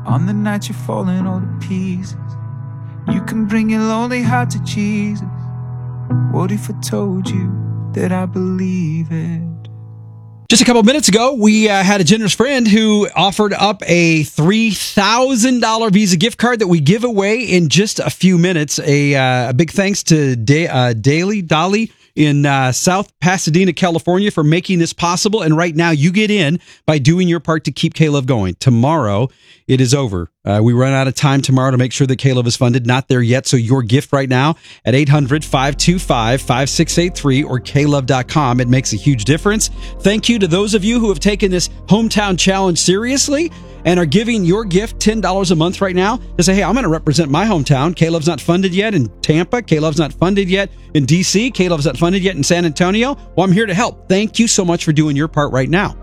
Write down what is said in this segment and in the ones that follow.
On the night you're falling all to pieces, you can bring your lonely heart to Jesus. What if I told you that I believe it? Just a couple of minutes ago, we had a generous friend who offered up a $3,000 Visa gift card that we give away in just a few minutes. A big thanks to Dolly in South Pasadena, California, for making this possible. And right now, you get in by doing your part to keep K-Love going. Tomorrow, it is over. We run out of time tomorrow to make sure that K-Love is funded. Not there yet. So your gift right now at 800-525-5683 or klove.com. It makes a huge difference. Thank you to those of you who have taken this hometown challenge seriously and are giving your gift $10 a month right now to say, hey, I'm going to represent my hometown. K-Love's not funded yet in Tampa. K-Love's not funded yet in D.C. K-Love's not funded yet in San Antonio. Well, I'm here to help. Thank you so much for doing your part right now.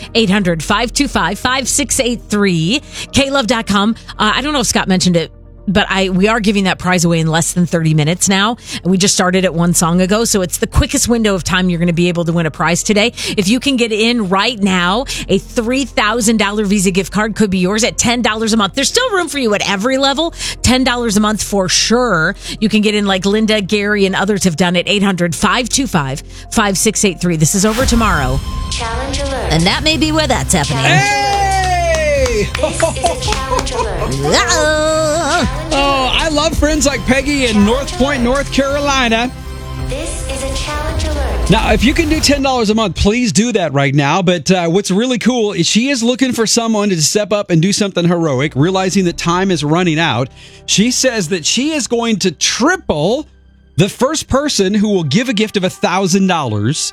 800-525-5683, klove.com. I don't know if Scott mentioned it, but we are giving that prize away in less than 30 minutes now. And we just started it one song ago. So it's the quickest window of time you're going to be able to win a prize today. If you can get in right now, a $3,000 Visa gift card could be yours at $10 a month. There's still room for you at every level. $10 a month for sure. You can get in like Linda, Gary, and others have done it. 800-525-5683. This is over tomorrow. Challenge alert. And that may be where that's happening. Hey! This is a challenge alert. Oh, I love friends like Peggy in North Point, North Carolina. This is a challenge alert. Now, if you can do $10 a month, please do that right now. But what's really cool is she is looking for someone to step up and do something heroic, realizing that time is running out. She says that she is going to triple the first person who will give a gift of $1,000